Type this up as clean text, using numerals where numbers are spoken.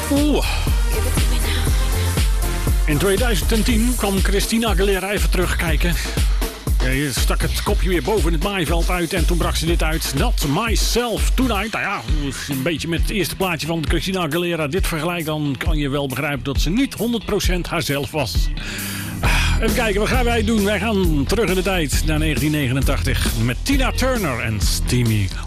Oeh. In 2010 kwam Christina Aguilera even terugkijken. Je stak het kopje weer boven het maaiveld uit en toen bracht ze dit uit. Not Myself Tonight. Nou ja, als je een beetje met het eerste plaatje van Christina Aguilera dit vergelijkt, dan kan je wel begrijpen dat ze niet 100% haarzelf was. Even kijken, wat gaan wij doen? Wij gaan terug in de tijd naar 1989 met Tina Turner en Steamy